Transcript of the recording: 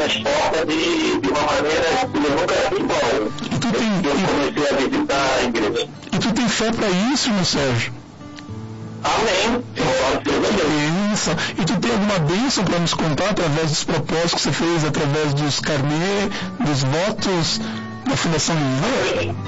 transporta de uma maneira que eu nunca vi embora. Eu comecei a visitar a igreja. E tu tem fé para isso, meu Sérgio? Amém. Isso. E tu tem alguma bênção para nos contar através dos propósitos que você fez, através dos carnê, dos votos da Fundação Viver?